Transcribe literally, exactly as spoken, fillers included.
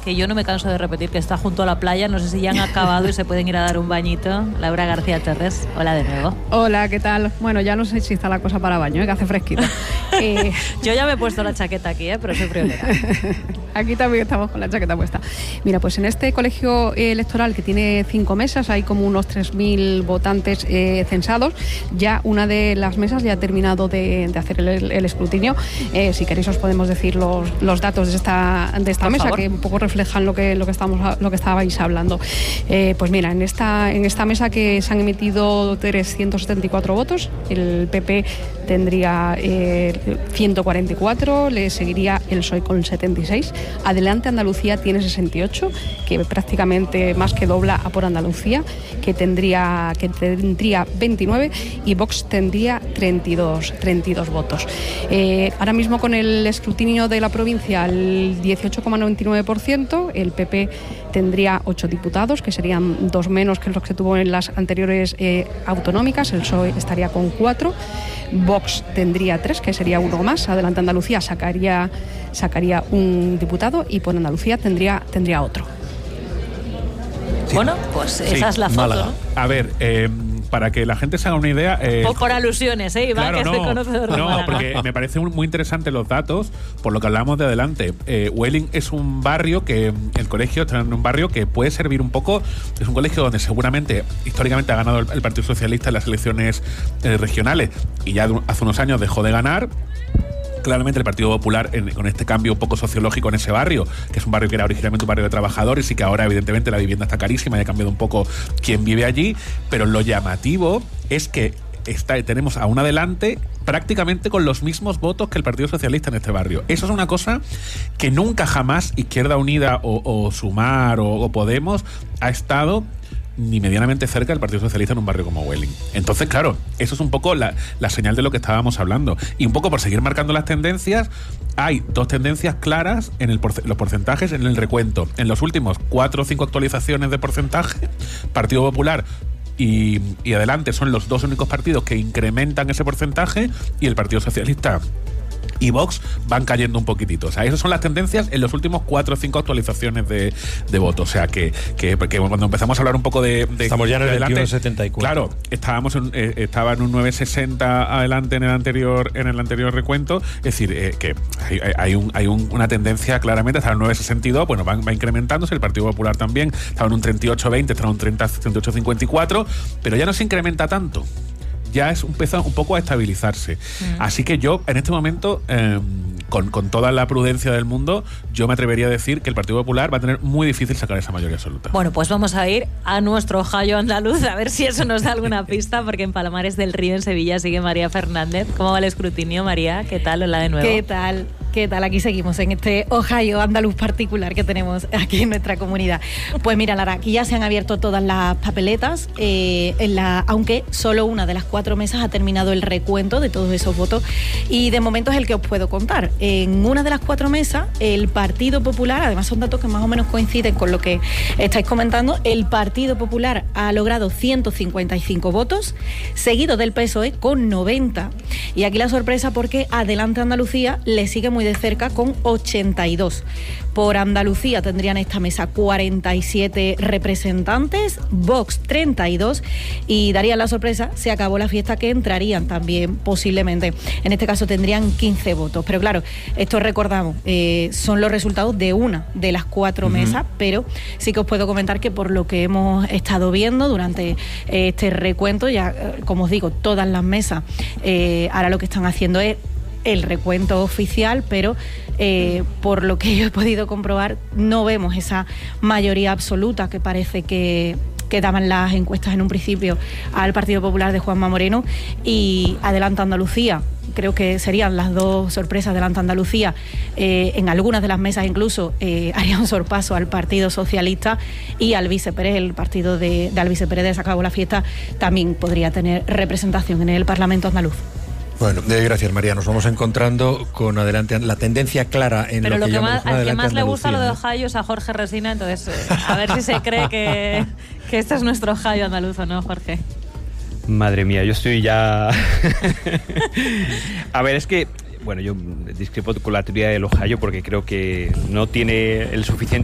que yo no me canso de repetir, que está junto a la playa. No sé si ya han acabado y se pueden ir a dar un bañito. Laura García Torres, hola de nuevo. Hola, ¿qué tal? Bueno, ya no sé si está la cosa para baño, ¿eh? Que hace fresquito. eh... Yo ya me he puesto la chaqueta aquí, ¿eh? Pero soy friolera. Aquí también estamos con la chaqueta puesta. Mira, pues en este colegio electoral que tiene cinco mesas, hay como unos tres mil votantes eh, censados. Ya una de las mesas ya ha terminado de, de hacer el, el escrutinio. Eh, si queréis os podemos decir los, los datos de esta, de esta mesa, favor, que un poco reflejan lo que, lo que, estamos, lo que estabais hablando. Eh, pues mira, en esta, en esta mesa que se han emitido trescientos setenta y cuatro votos, el P P tendría eh, ciento cuarenta y cuatro, le seguiría el P S O E con setenta y seis, Adelante Andalucía tiene sesenta y ocho, que prácticamente más que dobla a Por Andalucía, que tendría, que tendría veintinueve, y Vox tendría treinta y dos votos. Eh, ahora mismo con el escrutinio de la provincia el dieciocho coma noventa y nueve por ciento, el P P tendría ocho diputados, que serían dos menos que los que tuvo en las anteriores eh, autonómicas, el P S O E estaría con cuatro, Vox tendría tres, que sería uno más, Adelante Andalucía sacaría, sacaría un diputado y Por Andalucía tendría, tendría otro. Sí. Bueno, pues sí, esa es la foto, Málaga. ¿no? A ver, eh, para que la gente se haga una idea... Eh, por, por alusiones, ¿eh, Iván? Claro, que no, estoy conocedor de no, Málaga. porque me parecen muy interesantes los datos, por lo que hablábamos de adelante. Eh, Welling es un barrio que, el colegio está en un barrio que puede servir un poco, es un colegio donde seguramente, históricamente ha ganado el, el Partido Socialista en las elecciones eh, regionales, y ya hace unos años dejó de ganar. Claramente el Partido Popular, en, con este cambio un poco sociológico en ese barrio, que es un barrio que era originalmente un barrio de trabajadores y que ahora evidentemente la vivienda está carísima y ha cambiado un poco quién vive allí, pero lo llamativo es que está, tenemos a un Adelante prácticamente con los mismos votos que el Partido Socialista en este barrio. Eso es una cosa que nunca jamás Izquierda Unida o, o Sumar o, o Podemos ha estado ni medianamente cerca del Partido Socialista en un barrio como Welling. Entonces, claro, eso es un poco la, la señal de lo que estábamos hablando. Y un poco por seguir marcando las tendencias, hay dos tendencias claras en el porce- los porcentajes en el recuento. En los últimos cuatro o cinco actualizaciones de porcentaje, Partido Popular y, y Adelante son los dos únicos partidos que incrementan ese porcentaje, y el Partido Socialista y Vox van cayendo un poquitito. O sea, esas son las tendencias en los últimos cuatro o cinco actualizaciones de, de votos. O sea, que, que, que cuando empezamos a hablar un poco de... de Estamos ya en el Adelante, veintiuno setenta y cuatro. Claro, estábamos en, eh, estaba en un nueve sesenta Adelante en el anterior en el anterior recuento. Es decir, eh, que hay, hay, un, hay un, una tendencia claramente, estaba en nueve sesenta y dos, bueno, va, va incrementándose. El Partido Popular también estaba en un treinta y ocho veinte, estaba en un treinta, treinta y ocho cincuenta y cuatro, pero ya no se incrementa tanto. Ya es empieza un poco a estabilizarse. Mm. Así que yo, en este momento, eh, con, con toda la prudencia del mundo, yo me atrevería a decir que el Partido Popular va a tener muy difícil sacar esa mayoría absoluta. Bueno, pues vamos a ir a nuestro Ohio andaluz, a ver si eso nos da alguna pista, porque en Palomares del Río, en Sevilla, sigue María Fernández. ¿Cómo va el escrutinio, María? ¿Qué tal? Hola de nuevo. ¿Qué tal? ¿Qué tal? Aquí seguimos en este Ohio andaluz particular que tenemos aquí en nuestra comunidad. Pues mira, Lara, aquí ya se han abierto todas las papeletas, eh, en la, aunque solo una de las cuatro mesas ha terminado el recuento de todos esos votos, y de momento es el que os puedo contar. En una de las cuatro mesas, el Partido Popular, además son datos que más o menos coinciden con lo que estáis comentando, el Partido Popular ha logrado ciento cincuenta y cinco votos, seguido del P S O E con noventa, y aquí la sorpresa porque Adelante Andalucía le sigue muy de cerca con ochenta y dos. Por Andalucía tendrían esta mesa cuarenta y siete representantes, Vox treinta y dos, y daría la sorpresa, se acabó la fiesta, que entrarían también posiblemente. En este caso tendrían quince votos. Pero claro, esto recordamos, eh, son los resultados de una de las cuatro uh-huh. mesas, pero sí que os puedo comentar que por lo que hemos estado viendo durante eh, este recuento, ya eh, como os digo, todas las mesas eh, ahora lo que están haciendo es el recuento oficial, pero eh, por lo que yo he podido comprobar, no vemos esa mayoría absoluta que parece que, que daban las encuestas en un principio al Partido Popular de Juanma Moreno. Y Adelante Andalucía, creo que serían las dos sorpresas. Adelante Andalucía, eh, en algunas de las mesas incluso eh, haría un sorpaso al Partido Socialista, y Alvise Pérez, el partido de, de Alvise Pérez de Se Acabó la Fiesta, también podría tener representación en el Parlamento andaluz. Bueno, eh, gracias, María. Nos vamos encontrando con Adelante, la tendencia clara en Pero lo que, lo que más, al que más le gusta lo de Andalucía, Ohio es a Jorge Resina, entonces eh, a ver si se cree que, que este es nuestro Ohio andaluz, ¿o no, Jorge? Madre mía, yo estoy ya... A ver, es que, bueno, yo discrepo con la teoría del Ohio porque creo que no tiene el suficiente